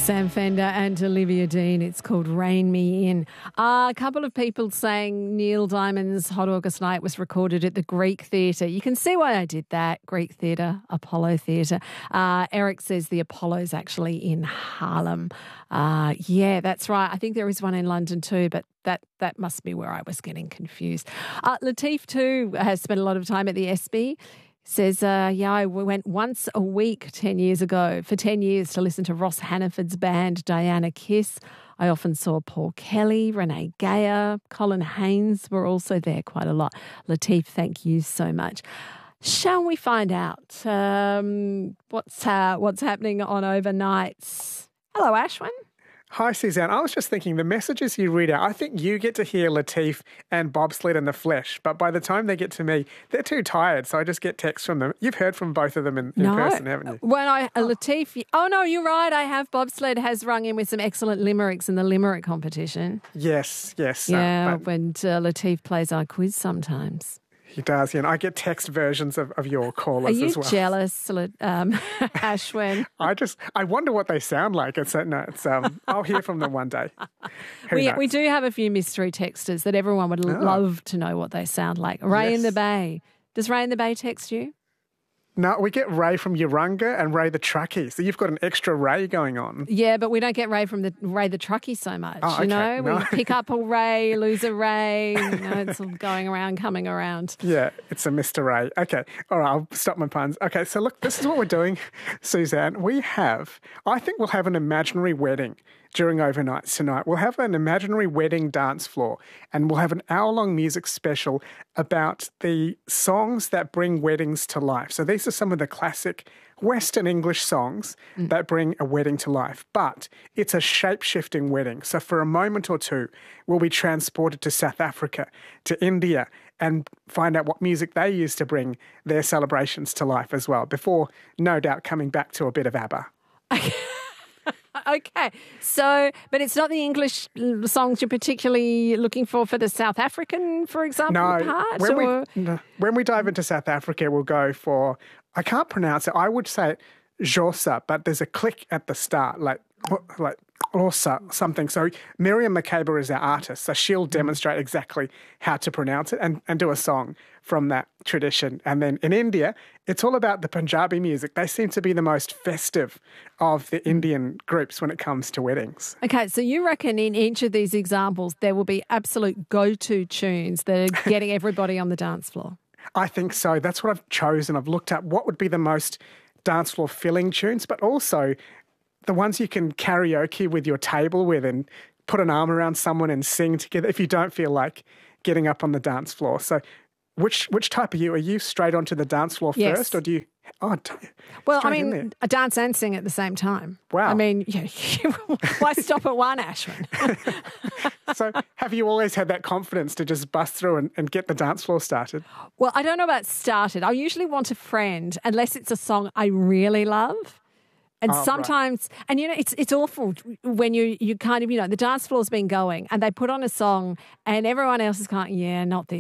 Sam Fender and Olivia Dean. It's called Rain Me In. A couple of people saying Neil Diamond's Hot August Night was recorded at the Greek Theatre. You can see why I did that. Greek Theatre, Apollo Theatre. Eric says the Apollo's actually in Harlem. Yeah, that's right. I think there is one in London too, but that must be where I was getting confused. Latif too has spent a lot of time at the ESPY. Says, I went once a week 10 years ago for 10 years to listen to Ross Hannaford's band, Diana Kiss. I often saw Paul Kelly, Renee Geyer, Colin Haynes were also there quite a lot. Latif, thank you so much. Shall we find out what's happening on overnights? Hello, Ashwin. Hi, Suzanne. I was just thinking the messages you read out, I think you get to hear Latif and Bobsled in the flesh, but by the time they get to me, they're too tired, so I just get texts from them. You've heard from both of them in person, haven't you? Latif, no, you're right. I have. Bobsled has rung in with some excellent limericks in the limerick competition. Yes. Yeah, when Latif plays our quiz sometimes. He does, and I get text versions of your callers as well. Are you jealous, Ashwin? I wonder what they sound like. I'll hear from them one day. We do have a few mystery texters that everyone would love to know what they sound like. Ray in the Bay. Does Ray in the Bay text you? No, we get Ray from Urunga and Ray the Truckee. So you've got an extra Ray going on. Yeah, but we don't get Ray from Ray the Truckee so much. Oh, okay. No. We pick up a Ray, lose a Ray. It's all going around, coming around. Yeah, it's a Mr. Ray. Okay, all right, I'll stop my puns. Okay, so look, this is what we're doing, Suzanne. I think we'll have an imaginary wedding during overnights tonight. We'll have an imaginary wedding dance floor and we'll have an hour-long music special about the songs that bring weddings to life. So these are some of the classic Western English songs that bring a wedding to life. But it's a shape-shifting wedding. So for a moment or two, we'll be transported to South Africa, to India, and find out what music they use to bring their celebrations to life as well, before no doubt coming back to a bit of ABBA. Okay, but it's not the English songs you're particularly looking for the South African, for example, part? When we dive into South Africa, we'll go for, I can't pronounce it, I would say it Xhosa, but there's a click at the start, like Xhosa, something. So Miriam Makeba is our artist, so she'll demonstrate exactly how to pronounce it and do a song from that tradition. And then in India, it's all about the Punjabi music. They seem to be the most festive of the Indian groups when it comes to weddings. Okay, so you reckon in each of these examples there will be absolute go-to tunes that are getting everybody on the dance floor? I think so. That's what I've chosen. I've looked up what would be the most dance floor filling tunes, but also the ones you can karaoke with your table with and put an arm around someone and sing together if you don't feel like getting up on the dance floor. So which type are you? Are you straight onto the dance floor first, or do you? Oh, well, I mean, a dance and sing at the same time. Wow. I mean, why stop at one, Ashwin? So have you always had that confidence to just bust through and get the dance floor started? Well, I don't know about started. I usually want a friend, unless it's a song I really love. And sometimes, right. And it's awful when you kind of, the dance floor's been going and they put on a song and everyone else is going, yeah, not this.